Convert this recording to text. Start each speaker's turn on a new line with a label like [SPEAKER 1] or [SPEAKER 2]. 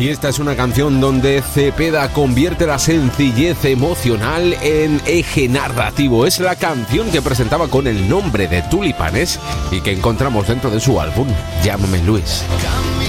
[SPEAKER 1] Y esta es una canción donde Cepeda convierte la sencillez emocional en eje narrativo. Es la canción que presentaba con el nombre de Tulipanes y que encontramos dentro de su álbum Llámame Luis.